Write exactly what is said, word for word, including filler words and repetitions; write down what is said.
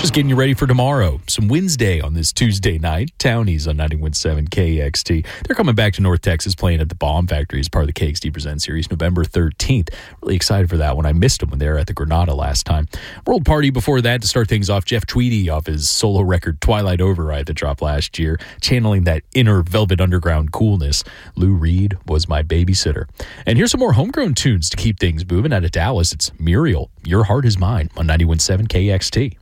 Just getting you ready for tomorrow. Some Wednesday on this Tuesday night. Townies on ninety-one point seven K X T. They're coming back to North Texas, playing at the Bomb Factory as part of the K X T Presents series, November thirteenth. Really excited for that one. I missed them when they were at the Granada last time. World Party before that to start things off. Jeff Tweedy off his solo record Twilight Override that dropped last year, channeling that inner Velvet Underground coolness. Lou Reed was my babysitter. And here's some more homegrown tunes to keep things moving. Out of Dallas, it's Muriel, Your Heart Is Mine on ninety-one point seven K X T.